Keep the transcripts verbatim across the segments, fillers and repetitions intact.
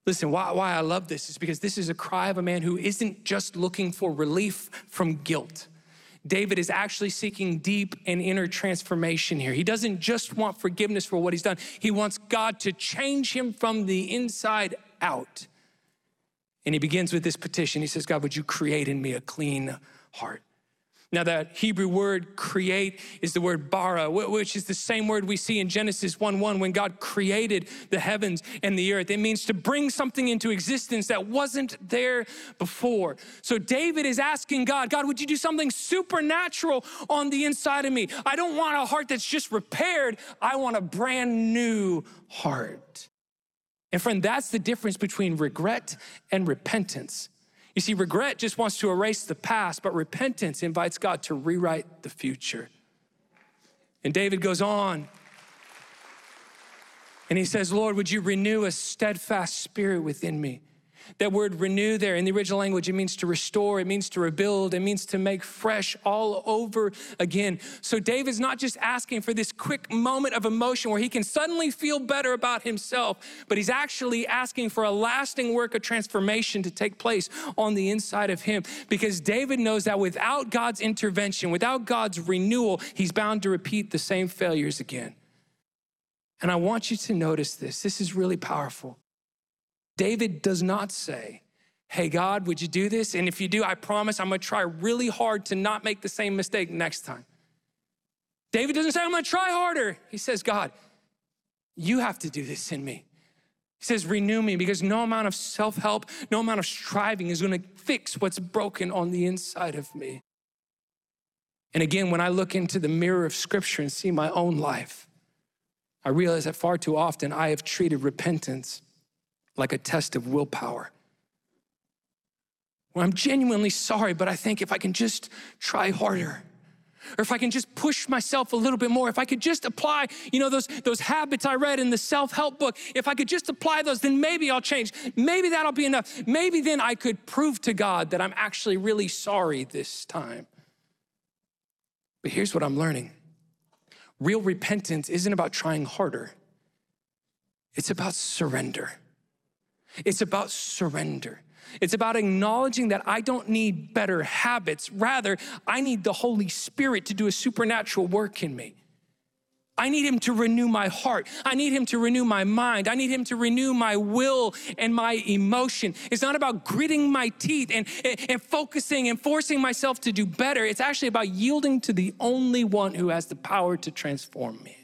Listen, why, why I love this is because this is a cry of a man who isn't just looking for relief from guilt. David is actually seeking deep and inner transformation here. He doesn't just want forgiveness for what he's done. He wants God to change him from the inside out. And he begins with this petition. He says, God, would you create in me a clean heart? Now that Hebrew word create is the word bara, which is the same word we see in Genesis one one when God created the heavens and the earth. It means to bring something into existence that wasn't there before. So David is asking God, God, would you do something supernatural on the inside of me? I don't want a heart that's just repaired. I want a brand new heart. And friend, that's the difference between regret and repentance. You see, regret just wants to erase the past, but repentance invites God to rewrite the future. And David goes on, and he says, Lord, would you renew a steadfast spirit within me? That word renew there in the original language, it means to restore, it means to rebuild, it means to make fresh all over again. So David's not just asking for this quick moment of emotion where he can suddenly feel better about himself, but he's actually asking for a lasting work of transformation to take place on the inside of him. Because David knows that without God's intervention, without God's renewal, he's bound to repeat the same failures again. And I want you to notice this. This is really powerful. David does not say, hey, God, would you do this? And if you do, I promise I'm gonna try really hard to not make the same mistake next time. David doesn't say, I'm gonna try harder. He says, God, you have to do this in me. He says, renew me, because no amount of self-help, no amount of striving is gonna fix what's broken on the inside of me. And again, when I look into the mirror of Scripture and see my own life, I realize that far too often I have treated repentance like a test of willpower. Well, I'm genuinely sorry, but I think if I can just try harder, or if I can just push myself a little bit more, if I could just apply, you know, those, those habits I read in the self-help book, if I could just apply those, then maybe I'll change. Maybe that'll be enough. Maybe then I could prove to God that I'm actually really sorry this time. But here's what I'm learning. Real repentance isn't about trying harder. It's about surrender. It's about surrender. It's about acknowledging that I don't need better habits. Rather, I need the Holy Spirit to do a supernatural work in me. I need him to renew my heart. I need him to renew my mind. I need him to renew my will and my emotion. It's not about gritting my teeth and, and, and focusing and forcing myself to do better. It's actually about yielding to the only one who has the power to transform me.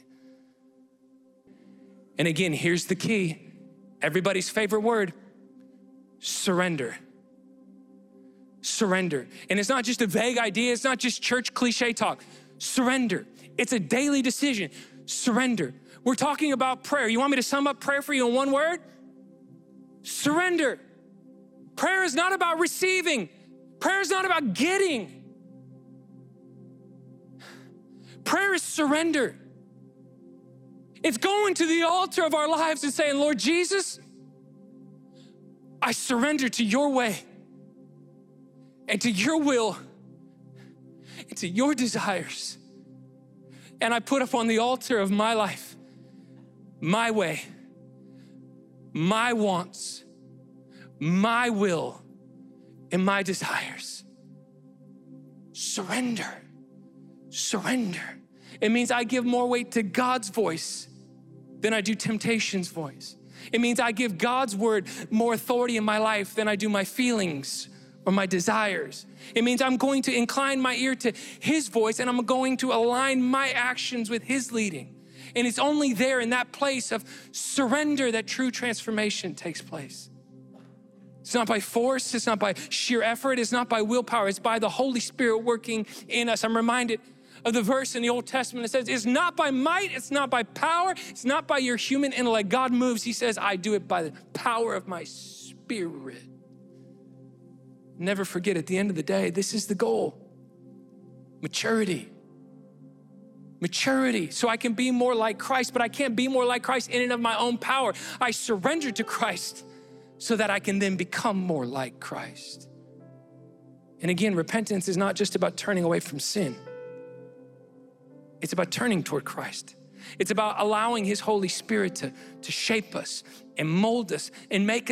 And again, here's the key. Everybody's favorite word, surrender. Surrender. And it's not just a vague idea. It's not just church cliche talk. Surrender. It's a daily decision. Surrender. We're talking about prayer. You want me to sum up prayer for you in one word? Surrender. Prayer is not about receiving. Prayer is not about getting. Prayer is surrender. It's going to the altar of our lives and saying, Lord Jesus, I surrender to your way and to your will and to your desires. And I put up on the altar of my life, my way, my wants, my will, and my desires. Surrender, surrender. It means I give more weight to God's voice than I do temptation's voice. It means I give God's word more authority in my life than I do my feelings or my desires. It means I'm going to incline my ear to his voice and I'm going to align my actions with his leading. And it's only there in that place of surrender that true transformation takes place. It's not by force, it's not by sheer effort, it's not by willpower, it's by the Holy Spirit working in us. I'm reminded of the verse in the Old Testament that says, it's not by might, it's not by power, it's not by your human intellect. God moves, he says, I do it by the power of my Spirit. Never forget, at the end of the day, this is the goal. Maturity. Maturity, so I can be more like Christ, but I can't be more like Christ in and of my own power. I surrender to Christ so that I can then become more like Christ. And again, repentance is not just about turning away from sin. It's about turning toward Christ. It's about allowing his Holy Spirit to, to shape us and mold us and make us